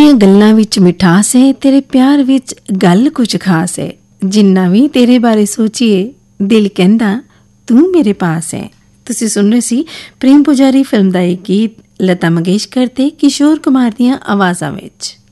ਤੇਰੀਆਂ ਗੱਲਾਂ ਵਿੱਚ ਮਿਠਾਸ ਹੈ, ਤੇਰੇ ਪਿਆਰ ਵਿੱਚ ਗੱਲ ਕੁਝ ਖਾਸ ਹੈ। ਜਿੰਨਾ ਵੀ ਤੇਰੇ ਬਾਰੇ ਸੋਚੀਏ ਦਿਲ ਕਹਿੰਦਾ ਤੂੰ ਮੇਰੇ ਪਾਸ ਹੈ। ਤੁਸੀਂ ਸੁਣ ਰਹੇ ਸੀ ਪ੍ਰੇਮ ਪੁਜਾਰੀ ਫਿਲਮ ਦਾ ਇਹ ਗੀਤ ਲਤਾ ਮੰਗੇਸ਼ਕਰ ਤੇ ਕਿਸ਼ੋਰ ਕੁਮਾਰ ਦੀਆਂ ਆਵਾਜ਼ਾਂ ਵਿੱਚ।